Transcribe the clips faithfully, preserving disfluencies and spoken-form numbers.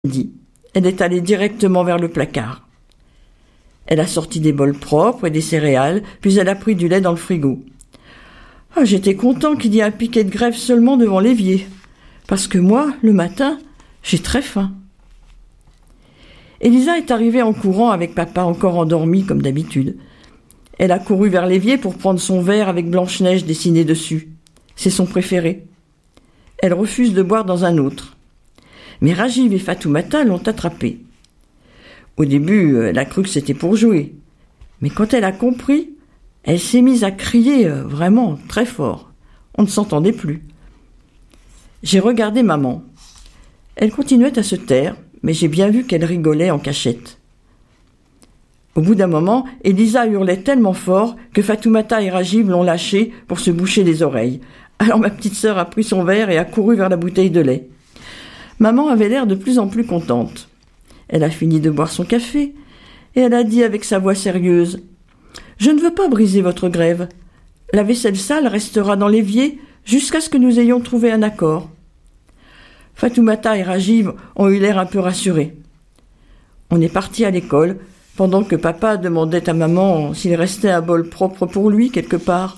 dit. Elle est allée directement vers le placard. Elle a sorti des bols propres et des céréales, puis elle a pris du lait dans le frigo. Ah, j'étais content qu'il y ait un piquet de grève seulement devant l'évier, parce que moi, le matin, j'ai très faim. Élisa est arrivée en courant avec papa encore endormi comme d'habitude. Elle a couru vers l'évier pour prendre son verre avec Blanche-Neige dessinée dessus. C'est son préféré. Elle refuse de boire dans un autre. Mais Rajiv et Fatoumata l'ont attrapée. Au début, elle a cru que c'était pour jouer. Mais quand elle a compris, elle s'est mise à crier vraiment très fort. On ne s'entendait plus. J'ai regardé maman. Elle continuait à se taire, mais j'ai bien vu qu'elle rigolait en cachette. Au bout d'un moment, Élisa hurlait tellement fort que Fatoumata et Rajiv l'ont lâchée pour se boucher les oreilles. Alors ma petite sœur a pris son verre et a couru vers la bouteille de lait. Maman avait l'air de plus en plus contente. Elle a fini de boire son café et elle a dit avec sa voix sérieuse « Je ne veux pas briser votre grève. La vaisselle sale restera dans l'évier jusqu'à ce que nous ayons trouvé un accord. » Fatoumata et Rajiv ont eu l'air un peu rassurés. On est parti à l'école pendant que papa demandait à maman s'il restait un bol propre pour lui quelque part.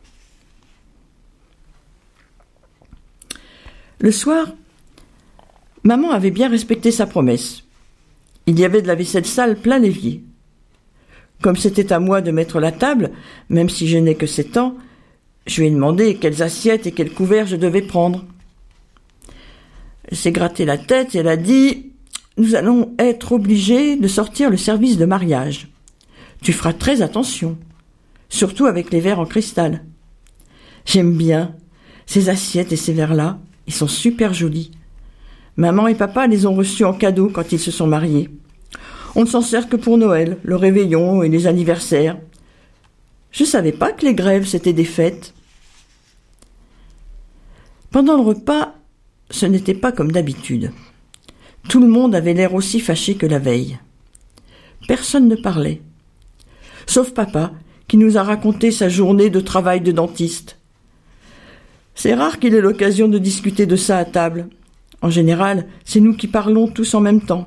Le soir, maman avait bien respecté sa promesse. Il y avait de la vaisselle sale plein l'évier. Comme c'était à moi de mettre la table, même si je n'ai que sept ans, je lui ai demandé quelles assiettes et quels couverts je devais prendre. Elle s'est gratté la tête et elle a dit « Nous allons être obligés de sortir le service de mariage. Tu feras très attention, surtout avec les verres en cristal. J'aime bien ces assiettes et ces verres-là, ils sont super jolis. Maman et papa les ont reçus en cadeau quand ils se sont mariés. On ne s'en sert que pour Noël, le réveillon et les anniversaires. Je ne savais pas que les grèves, c'était des fêtes. » Pendant le repas, ce n'était pas comme d'habitude. Tout le monde avait l'air aussi fâché que la veille. Personne ne parlait. Sauf papa, qui nous a raconté sa journée de travail de dentiste. C'est rare qu'il ait l'occasion de discuter de ça à table. En général, c'est nous qui parlons tous en même temps.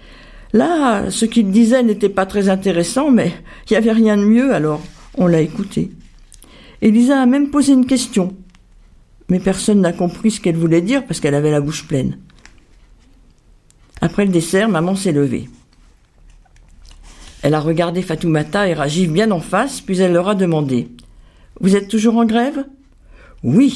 Là, ce qu'il disait n'était pas très intéressant, mais il n'y avait rien de mieux, alors on l'a écouté. Élisa a même posé une question, mais personne n'a compris ce qu'elle voulait dire parce qu'elle avait la bouche pleine. Après le dessert, maman s'est levée. Elle a regardé Fatoumata et Rajiv bien en face, puis elle leur a demandé « Vous êtes toujours en grève ?»« Oui »,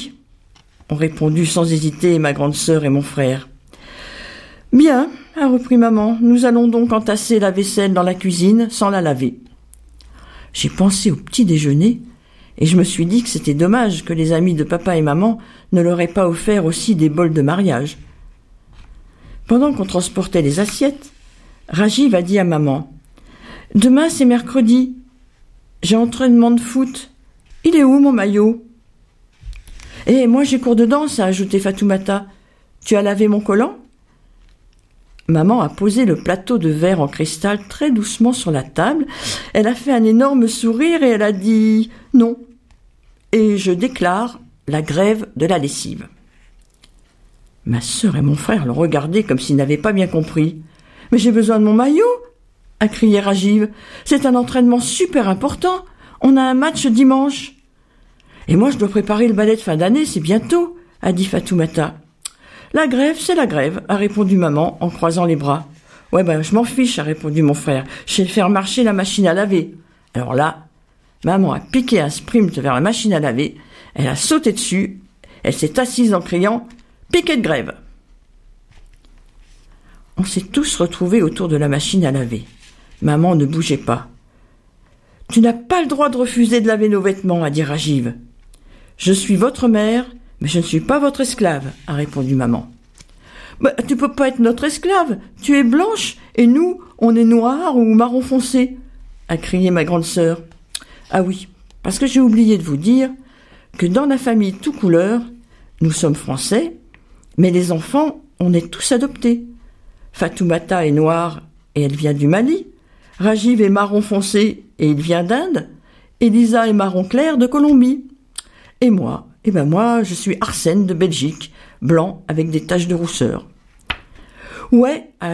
ont répondu sans hésiter ma grande sœur et mon frère. « Bien », a repris maman, « nous allons donc entasser la vaisselle dans la cuisine sans la laver. » J'ai pensé au petit déjeuner et je me suis dit que c'était dommage que les amis de papa et maman ne leur aient pas offert aussi des bols de mariage. Pendant qu'on transportait les assiettes, Rajiv a dit à maman « Demain c'est mercredi, j'ai entraînement de foot, il est où mon maillot ?»« Et moi j'ai cours de danse » a ajouté Fatoumata. « Tu as lavé mon collant ?» Maman a posé le plateau de verre en cristal très doucement sur la table. Elle a fait un énorme sourire et elle a dit « Non. Et je déclare la grève de la lessive. » Ma sœur et mon frère l'ont regardé comme s'ils n'avaient pas bien compris. « Mais j'ai besoin de mon maillot !» a crié Rajiv. « C'est un entraînement super important. On a un match dimanche. »« Et moi je dois préparer le ballet de fin d'année, c'est bientôt !» a dit Fatoumata. « La grève, c'est la grève, » a répondu maman en croisant les bras. « Ouais, ben, je m'en fiche, » a répondu mon frère. « Je vais faire marcher la machine à laver. » Alors là, maman a piqué un sprint vers la machine à laver. Elle a sauté dessus. Elle s'est assise en criant « Piquet de grève !» On s'est tous retrouvés autour de la machine à laver. Maman ne bougeait pas. « Tu n'as pas le droit de refuser de laver nos vêtements, » a dit Rajiv. « Je suis votre mère, mais je ne suis pas votre esclave, » a répondu maman. Bah, « Tu peux pas être notre esclave, tu es blanche, et nous, on est noir ou marron foncé, » a crié ma grande sœur. « Ah oui, parce que j'ai oublié de vous dire que dans la famille tout couleur, nous sommes français, mais les enfants, on est tous adoptés. Fatoumata est noire et elle vient du Mali, Rajiv est marron foncé et il vient d'Inde, Élisa est marron clair de Colombie. Et moi, eh ben moi, je suis Arsène de Belgique, blanc avec des taches de rousseur. » Ouais,